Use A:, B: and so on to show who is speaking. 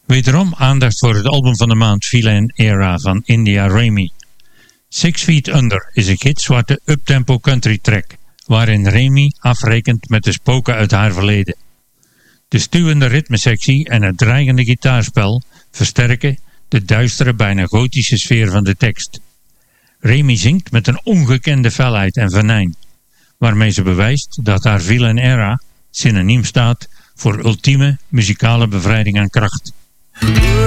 A: Wederom aandacht voor het album van de maand Villain Era van India Raymi. 6 Feet Under is een gitzwarte uptempo country track, waarin Raymi afrekent met de spoken uit haar verleden. De stuwende ritmesectie en het dreigende gitaarspel versterken de duistere, bijna gotische sfeer van de tekst. Raymi zingt met een ongekende felheid en venijn, waarmee ze bewijst dat haar Villain Era synoniem staat voor ultieme muzikale bevrijding en kracht.